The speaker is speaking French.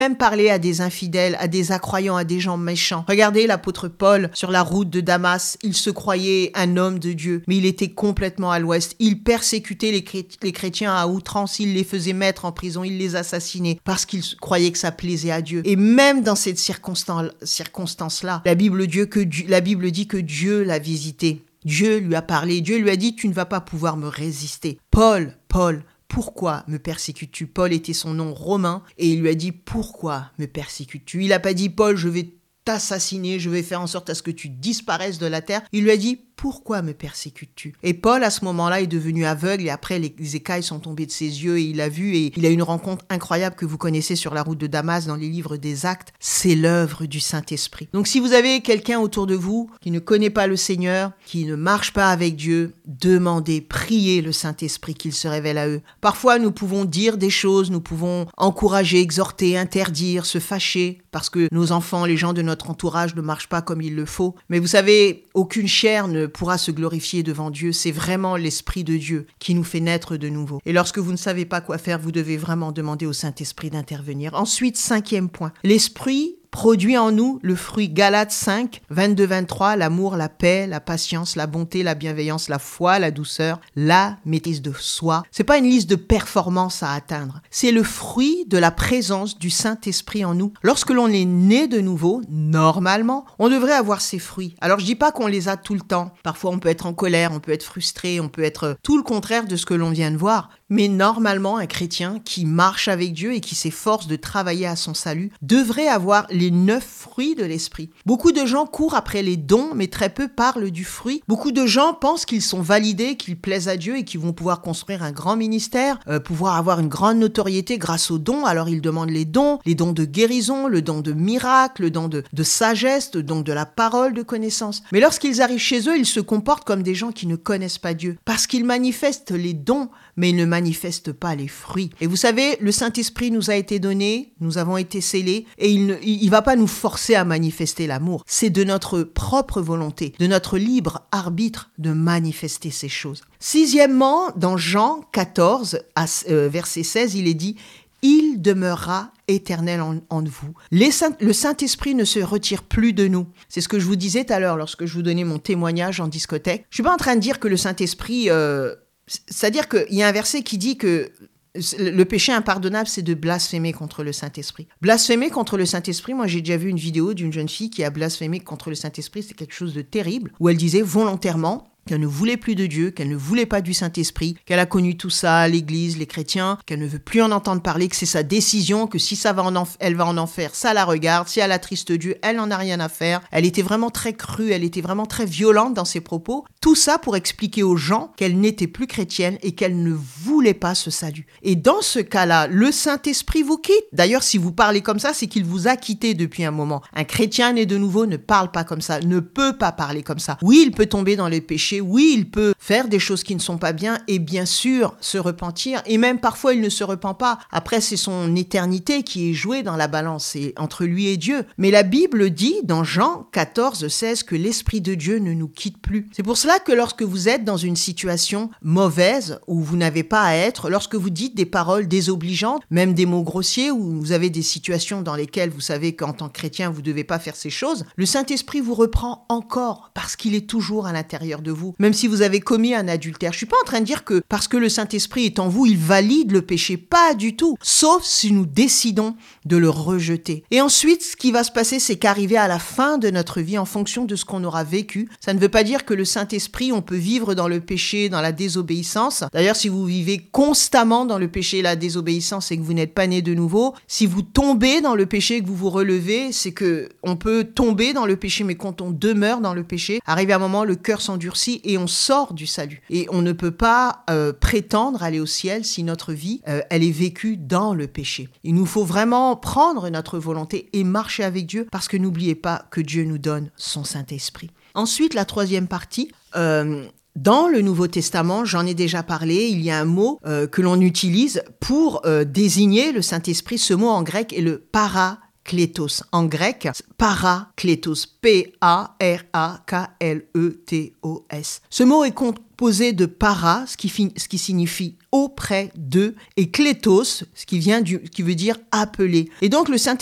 même parler à des infidèles, à des incroyants, à des gens méchants. Regardez l'apôtre Paul sur la route de Damas. Il se croyait un homme de Dieu, mais il était complètement à l'ouest. Il persécutait les chrétiens à outrance. Il les faisait mettre en prison. Il les assassinait parce qu'il croyait que ça plaisait à Dieu. Et même dans cette circonstance-là, la Bible dit que Dieu l'a visité. Dieu lui a parlé. Dieu lui a dit, tu ne vas pas pouvoir me résister. Paul, pourquoi me persécutes-tu? Paul était son nom romain et il lui a dit, pourquoi me persécutes-tu? Il n'a pas dit, Paul, je vais t'assassiner, je vais faire en sorte à ce que tu disparaisses de la terre. Il lui a dit, pourquoi me persécutes-tu? Et Paul, à ce moment-là, est devenu aveugle et après, les écailles sont tombées de ses yeux et il a vu et il a eu une rencontre incroyable que vous connaissez sur la route de Damas dans les livres des Actes. C'est l'œuvre du Saint-Esprit. Donc, si vous avez quelqu'un autour de vous qui ne connaît pas le Seigneur, qui ne marche pas avec Dieu, demandez, priez le Saint-Esprit qu'il se révèle à eux. Parfois, nous pouvons dire des choses, nous pouvons encourager, exhorter, interdire, se fâcher parce que nos enfants, les gens de notre entourage ne marchent pas comme il le faut. Mais vous savez, aucune chair ne pourra se glorifier devant Dieu. C'est vraiment l'Esprit de Dieu qui nous fait naître de nouveau. Et lorsque vous ne savez pas quoi faire, vous devez vraiment demander au Saint-Esprit d'intervenir. Ensuite, 5e point, l'Esprit produit en nous le fruit Galates 5, 22-23, l'amour, la paix, la patience, la bonté, la bienveillance, la foi, la douceur, la maîtrise de soi. C'est pas une liste de performances à atteindre. C'est le fruit de la présence du Saint-Esprit en nous. Lorsque l'on est né de nouveau, normalement, on devrait avoir ces fruits. Alors je dis pas qu'on les a tout le temps. Parfois on peut être en colère, on peut être frustré, on peut être tout le contraire de ce que l'on vient de voir. Mais normalement, un chrétien qui marche avec Dieu et qui s'efforce de travailler à son salut devrait avoir les 9 fruits de l'esprit. Beaucoup de gens courent après les dons, mais très peu parlent du fruit. Beaucoup de gens pensent qu'ils sont validés, qu'ils plaisent à Dieu et qu'ils vont pouvoir construire un grand ministère, pouvoir avoir une grande notoriété grâce aux dons. Alors ils demandent les dons de guérison, le don de miracle, le don de sagesse, le don de la parole, de connaissance. Mais lorsqu'ils arrivent chez eux, ils se comportent comme des gens qui ne connaissent pas Dieu, parce qu'ils manifestent les dons, mais ils ne manifestent pas les fruits. Et vous savez, le Saint-Esprit nous a été donné, nous avons été scellés, et il va pas nous forcer à manifester l'amour. C'est de notre propre volonté, de notre libre arbitre de manifester ces choses. 6e, dans Jean 14, verset 16, il est dit « Il demeurera éternel en vous. » Le Saint-Esprit ne se retire plus de nous. C'est ce que je vous disais tout à l'heure lorsque je vous donnais mon témoignage en discothèque. Je suis pas en train de dire que le Saint-Esprit... C'est-à-dire qu'il y a un verset qui dit que le péché impardonnable, c'est de blasphémer contre le Saint-Esprit. Blasphémer contre le Saint-Esprit, moi j'ai déjà vu une vidéo d'une jeune fille qui a blasphémé contre le Saint-Esprit, c'est quelque chose de terrible, où elle disait volontairement qu'elle ne voulait plus de Dieu, qu'elle ne voulait pas du Saint-Esprit, qu'elle a connu tout ça, l'Église, les chrétiens, qu'elle ne veut plus en entendre parler, que c'est sa décision, que si elle va en enfer, ça la regarde, si elle attriste Dieu, elle n'en a rien à faire. Elle était vraiment très crue, elle était vraiment très violente dans ses propos. Tout ça pour expliquer aux gens qu'elle n'était plus chrétienne et qu'elle ne voulait pas ce salut. Et dans ce cas-là, le Saint-Esprit vous quitte. D'ailleurs, si vous parlez comme ça, c'est qu'il vous a quitté depuis un moment. Un chrétien né de nouveau ne parle pas comme ça, ne peut pas parler comme ça. Oui, il peut tomber dans les péchés, oui, il peut faire des choses qui ne sont pas bien et bien sûr se repentir. Et même parfois, il ne se repent pas. Après, c'est son éternité qui est jouée dans la balance, c'est entre lui et Dieu. Mais la Bible dit dans Jean 14, 16 que l'Esprit de Dieu ne nous quitte plus. C'est pour cela que lorsque vous êtes dans une situation mauvaise où vous n'avez pas à être, lorsque vous dites des paroles désobligeantes, même des mots grossiers, où vous avez des situations dans lesquelles vous savez qu'en tant que chrétien, vous ne devez pas faire ces choses, le Saint-Esprit vous reprend encore parce qu'il est toujours à l'intérieur de vous. Même si vous avez commis un adultère. Je suis pas en train de dire que parce que le Saint-Esprit est en vous, il valide le péché. Pas du tout. Sauf si nous décidons de le rejeter. Et ensuite, ce qui va se passer, c'est qu'arriver à la fin de notre vie, en fonction de ce qu'on aura vécu, ça ne veut pas dire que le Saint-Esprit, on peut vivre dans le péché, dans la désobéissance. D'ailleurs, si vous vivez constamment dans le péché et la désobéissance et que vous n'êtes pas né de nouveau, si vous tombez dans le péché et que vous vous relevez, c'est que on peut tomber dans le péché, mais quand on demeure dans le péché, arrive un moment, le cœur s'endurcit et on sort du salut. Et on ne peut pas prétendre aller au ciel si notre vie, elle est vécue dans le péché. Il nous faut vraiment prendre notre volonté et marcher avec Dieu parce que n'oubliez pas que Dieu nous donne son Saint-Esprit. Ensuite, la 3e partie, dans le Nouveau Testament, j'en ai déjà parlé, il y a un mot que l'on utilise pour désigner le Saint-Esprit. Ce mot en grec est le paraklétos. Paraklétos. En grec, paraklétos. Parakletos. Ce mot est composé de para, ce qui signifie auprès de, et klétos, ce qui veut dire appeler. Et donc le Saint